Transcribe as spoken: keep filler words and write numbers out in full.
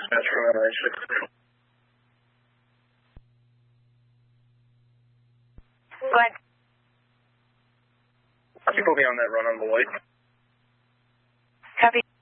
dispatch from L A six. Go ahead. People be on that run on Beloit. Copy.